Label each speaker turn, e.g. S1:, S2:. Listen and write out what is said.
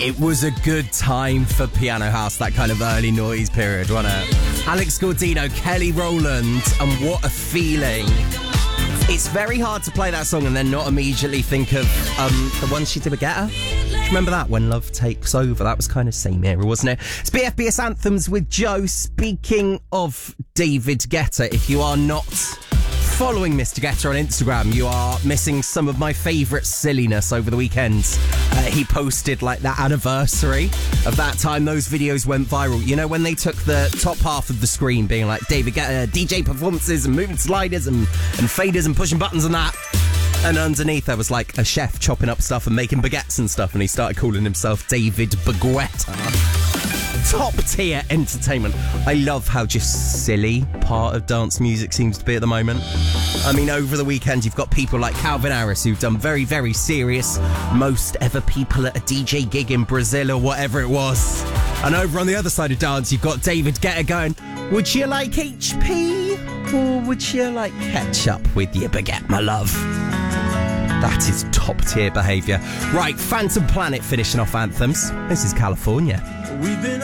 S1: It was a good time for Piano House, that kind of early noise period, wasn't it? Alex Gaudino, Kelly Rowland, and What a Feeling. It's very hard to play that song and then not immediately think of the one she did with Guetta. Do you remember that, When Love Takes Over? That was kind of same era, wasn't it? It's BFBS Anthems with Joe. Speaking of David Guetta, if you are not following Mr. Guetta on Instagram, you are missing some of my favourite silliness over the weekend. He posted like that anniversary of that time those videos went viral. You know, when they took the top half of the screen being like David Guetta DJ performances and moving sliders and faders and pushing buttons and that. And underneath there was like a chef chopping up stuff and making baguettes and stuff, and he started calling himself David Baguetta. Top tier entertainment. I love how just silly part of dance music seems to be at the moment. I mean, over the weekend you've got people like Calvin Harris who've done very, very serious most ever people at a DJ gig in Brazil or whatever it was. And over on the other side of dance you've got David Guetta going, would you like HP or would you like ketchup with your baguette, my love? That is top tier behaviour. Right, Phantom Planet finishing off anthems. This is California.
S2: We've been